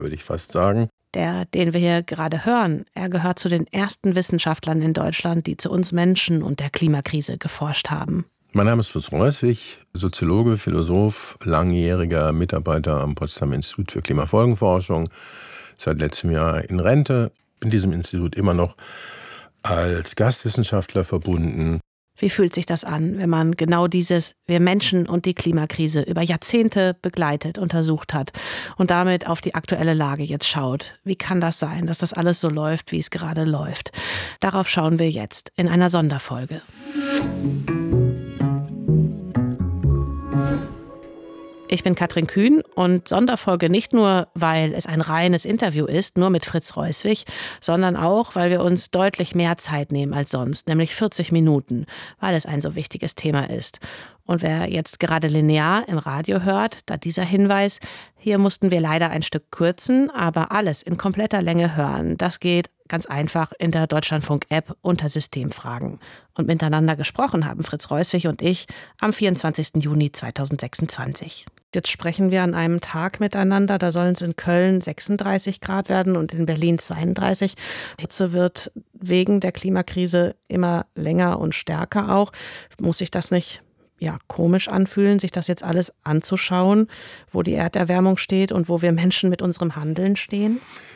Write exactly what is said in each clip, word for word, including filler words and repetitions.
würde ich fast sagen. Der, den wir hier gerade hören, er gehört zu den ersten Wissenschaftlern in Deutschland, die zu uns Menschen und der Klimakrise geforscht haben. Mein Name ist Fritz Reußwig, Soziologe, Philosoph, langjähriger Mitarbeiter am Potsdamer Institut für Klimafolgenforschung, seit letztem Jahr in Rente, in diesem Institut immer noch als Gastwissenschaftler verbunden. Wie fühlt sich das an, wenn man genau dieses wir Menschen und die Klimakrise über Jahrzehnte begleitet, untersucht hat und damit auf die aktuelle Lage jetzt schaut? Wie kann das sein, dass das alles so läuft, wie es gerade läuft? Darauf schauen wir jetzt in einer Sonderfolge. Ich bin Katrin Kühn und Sonderfolge nicht nur, weil es ein reines Interview ist, nur mit Fritz Reußwig, sondern auch, weil wir uns deutlich mehr Zeit nehmen als sonst, nämlich vierzig Minuten, weil es ein so wichtiges Thema ist. Und wer jetzt gerade linear im Radio hört, da dieser Hinweis, hier mussten wir leider ein Stück kürzen, aber alles in kompletter Länge hören. Das geht ganz einfach in der Deutschlandfunk-App unter Systemfragen. Und miteinander gesprochen haben Fritz Reußwig und ich am vierundzwanzigsten Juni zweitausendsechsundzwanzig. Jetzt sprechen wir an einem Tag miteinander, da sollen es in Köln sechsunddreißig Grad werden und in Berlin zweiunddreißig. Hitze wird wegen der Klimakrise immer länger und stärker auch. Muss sich das nicht ja, komisch anfühlen, sich das jetzt alles anzuschauen, wo die Erderwärmung steht und wo wir Menschen mit unserem Handeln stehen?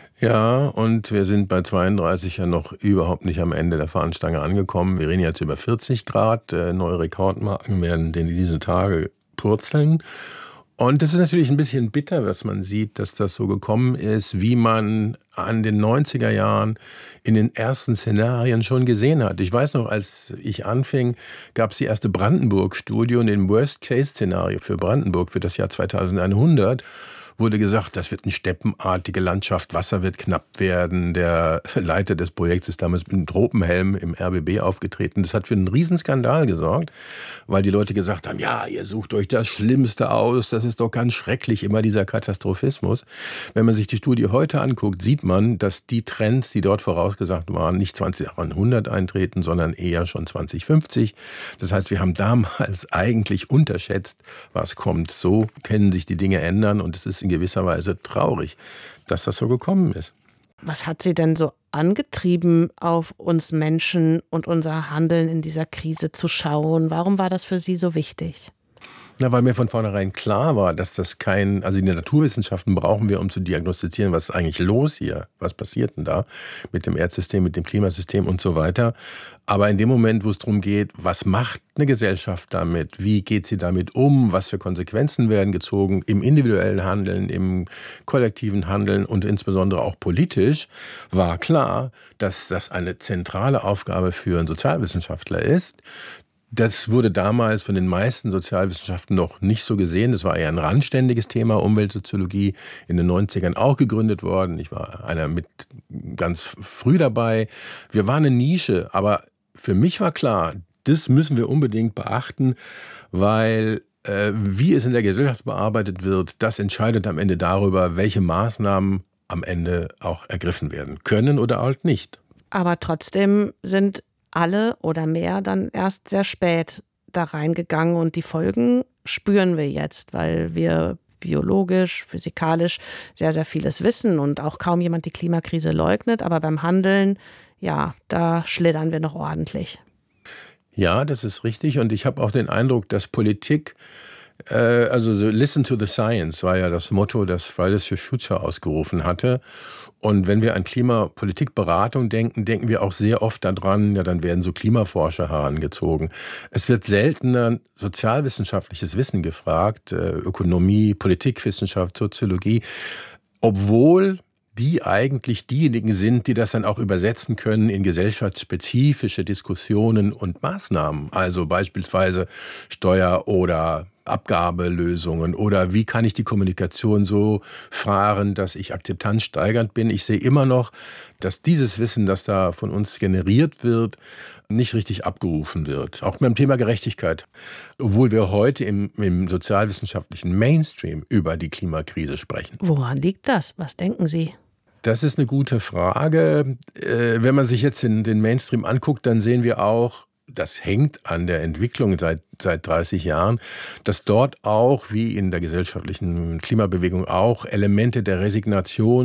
Ja, und wir sind bei zweiunddreißig ja noch überhaupt nicht am Ende der Fahnenstange angekommen. Wir reden jetzt über vierzig Grad. Neue Rekordmarken werden in diesen Tagen purzeln. Und es ist natürlich ein bisschen bitter, dass man sieht, dass das so gekommen ist, wie man an den neunziger Jahren in den ersten Szenarien schon gesehen hat. Ich weiß noch, als ich anfing, gab es die erste Brandenburg-Studie und im Worst-Case-Szenario für Brandenburg für das Jahr zweitausendeinhundert wurde gesagt, das wird eine steppenartige Landschaft, Wasser wird knapp werden. Der Leiter des Projekts ist damals mit einem Tropenhelm im R B B aufgetreten. Das hat für einen Riesenskandal gesorgt, weil die Leute gesagt haben, ja, ihr sucht euch das Schlimmste aus, das ist doch ganz schrecklich, immer dieser Katastrophismus. Wenn man sich die Studie heute anguckt, sieht man, dass die Trends, die dort vorausgesagt waren, nicht zweitausendeinhundert eintreten, sondern eher schon zweitausendfünfzig. Das heißt, wir haben damals eigentlich unterschätzt, was kommt. So können sich die Dinge ändern und es ist in gewisser Weise traurig, dass das so gekommen ist. Was hat Sie denn so angetrieben, auf uns Menschen und unser Handeln in dieser Krise zu schauen? Warum war das für Sie so wichtig? Na, weil mir von vornherein klar war, dass das kein, also die Naturwissenschaften brauchen wir, um zu diagnostizieren, was ist eigentlich los hier, was passiert denn da mit dem Erdsystem, mit dem Klimasystem und so weiter. Aber in dem Moment, wo es darum geht, was macht eine Gesellschaft damit, wie geht sie damit um, was für Konsequenzen werden gezogen im individuellen Handeln, im kollektiven Handeln und insbesondere auch politisch, war klar, dass das eine zentrale Aufgabe für einen Sozialwissenschaftler ist. Das wurde damals von den meisten Sozialwissenschaften noch nicht so gesehen. Das war eher ein randständiges Thema, Umweltsoziologie, in den neunzigern auch gegründet worden. Ich war einer mit ganz früh dabei. Wir waren eine Nische, aber für mich war klar, das müssen wir unbedingt beachten, weil äh, wie es in der Gesellschaft bearbeitet wird, das entscheidet am Ende darüber, welche Maßnahmen am Ende auch ergriffen werden können oder halt nicht. Aber trotzdem sind alle oder mehr dann erst sehr spät da reingegangen und die Folgen spüren wir jetzt, weil wir biologisch, physikalisch sehr, sehr vieles wissen und auch kaum jemand die Klimakrise leugnet, aber beim Handeln, ja, da schlittern wir noch ordentlich. Ja, das ist richtig und ich habe auch den Eindruck, dass Politik, äh, also so Listen to the Science war ja das Motto, das Fridays for Future ausgerufen hatte. Und wenn wir an Klimapolitikberatung denken, denken wir auch sehr oft daran, ja, dann werden so Klimaforscher herangezogen. Es wird seltener sozialwissenschaftliches Wissen gefragt, Ökonomie, Politikwissenschaft, Soziologie, obwohl die eigentlich diejenigen sind, die das dann auch übersetzen können in gesellschaftsspezifische Diskussionen und Maßnahmen. Also beispielsweise Steuer- oder Abgabelösungen oder wie kann ich die Kommunikation so fahren, dass ich akzeptanzsteigernd bin. Ich sehe immer noch, dass dieses Wissen, das da von uns generiert wird, nicht richtig abgerufen wird. Auch beim Thema Gerechtigkeit. Obwohl wir heute im, im sozialwissenschaftlichen Mainstream über die Klimakrise sprechen. Woran liegt das? Was denken Sie? Das ist eine gute Frage. Wenn man sich jetzt den Mainstream anguckt, dann sehen wir auch, das hängt an der Entwicklung seit, seit dreißig Jahren, dass dort auch, wie in der gesellschaftlichen Klimabewegung auch, Elemente der Resignation